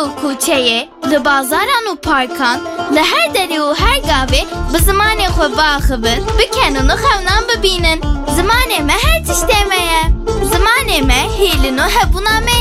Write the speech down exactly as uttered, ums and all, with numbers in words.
و کوچەیە لە بازاران و پارکان لە هەر دەرێ و هەر گاوێ بە زمانێ خۆ باخبن بکەنن و خەونان ببینن. زمانێ me her tiştê me ye. Zimanê me hêlin û hebûna me